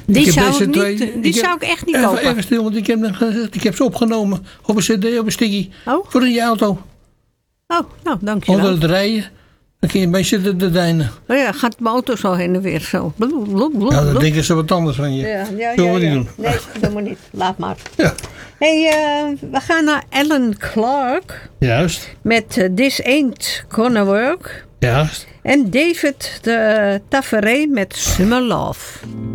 Die zou ik echt niet kopen. Even stil, want ik heb ze opgenomen op een cd, op een sticky. Oh? Voor in je auto. Oh, nou, dankjewel. Onder het rijden. Dan kun je een beetje de deinen. Oh ja, gaat mijn auto zo heen en weer zo. Ja, dan denken ze wat anders van je. Zullen we niet doen? Nee, dat moet niet. Laat maar. Ja. Hey, we gaan naar Alan Clark. Juist. Met This Ain't Gonna Work. Juist. En David de Tavereen met Summer Love.